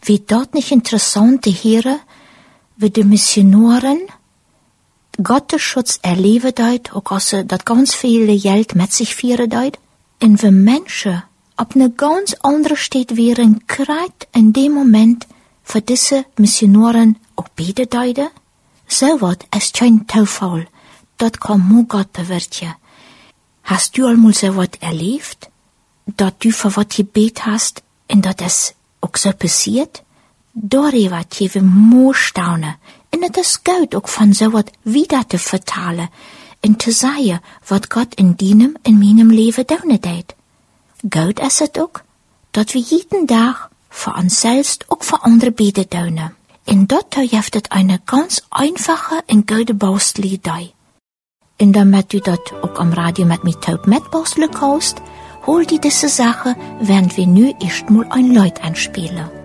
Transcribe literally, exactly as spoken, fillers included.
wie dort nicht interessant te heren, wie de Missionaren Gottes Schutz erleben deut, ook als ze dat ganz viele Geld met sich vieren deut, en we Menschen op ne ganz andere Stadt wären, krijgt in dem Moment für diese Missionaren auch beten deuten. So wat is kein Zufall, dat kann nur Gott bewirken. Hast du einmal so wat erlebt, dat du für wat gebet hast, en dat es auch so passiert? Darüber gebe mo staunen, en het is goed ook van so wat wieder te vertalen, en te zeggen wat Gott in deinem, in meinem Leben doen deed. Goed is het ook, dat we jeden Tag für uns selbst ook für andere beten doen. En dat heeft het eine ganz einfache en gute Baustelle dei. En damit du dat ook am Radio mit mir taub mitbausteln kannst, hol die diese Sache, während wir nu erst mal ein Lied anspielen.